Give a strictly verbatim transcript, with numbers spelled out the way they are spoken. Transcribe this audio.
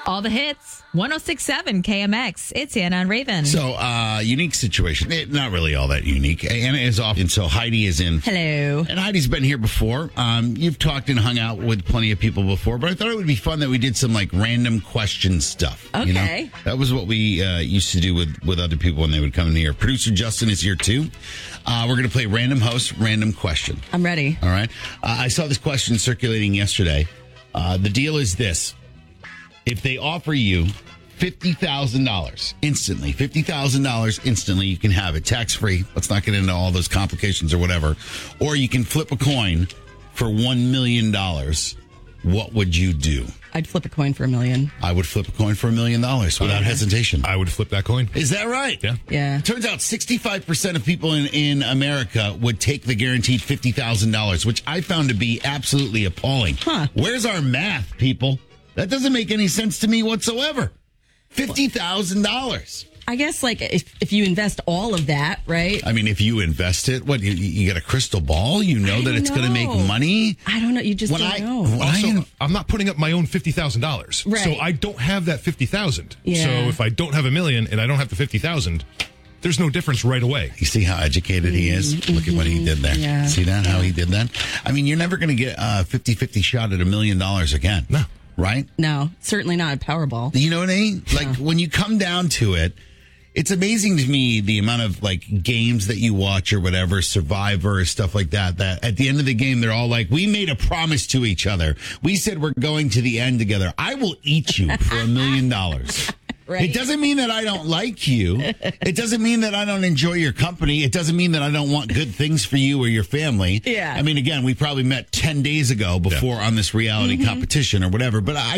All the hits, one oh six point seven K M X. It's Anna and Raven. So, uh, unique situation. Eh, Not really all that unique. Anna is off, and so Heidi is in. Hello. And Heidi's been here before. Um, you've talked and hung out with plenty of people before, but I thought it would be fun that we did some like random question stuff. You know? Okay. That was what we uh, used to do with, with other people when they would come in here. Producer Justin is here too. Uh, we're going to play random host, random question. I'm ready. All right. Uh, I saw this question circulating yesterday. Uh, the deal is this. If they offer you fifty thousand dollars instantly, fifty thousand dollars instantly, you can have it tax-free. Let's not get into all those complications or whatever. Or you can flip a coin for one million dollars. What would you do? I'd flip a coin for a million. I would flip a coin for a million dollars without hesitation. I would flip that coin. Is that right? Yeah. Yeah. Turns out sixty-five percent of people in, in America would take the guaranteed fifty thousand dollars, which I found to be absolutely appalling. Huh. Where's our math, people? That doesn't make any sense to me whatsoever. fifty thousand dollars. I guess, like, if, if you invest all of that, right? I mean, if you invest it, what, you, you get a crystal ball? You know I that it's going to make know. money? I don't know. You just When don't I- know. when I- Also, I'm not putting up my own fifty thousand dollars. Right. So I don't have that fifty thousand dollars. Yeah. So if I don't have a million and I don't have the fifty thousand dollars, there's no difference right away. You see how educated he is? Look at what he did there. Yeah. See that? How he did that? I mean, you're never going to get a fifty-fifty shot at a million dollars again. No. Right? No, certainly not a Powerball. You know what I mean? Like when you come down to it, it's amazing to me the amount of like games that you watch or whatever, Survivor, stuff like that, that at the end of the game, they're all like, we made a promise to each other. We said we're going to the end together. I will eat you for a million dollars. Right. It doesn't mean that I don't like you. It doesn't mean that I don't enjoy your company. It doesn't mean that I don't want good things for you or your family. Yeah. I mean, again, we probably met ten days ago before on this reality competition or whatever, but I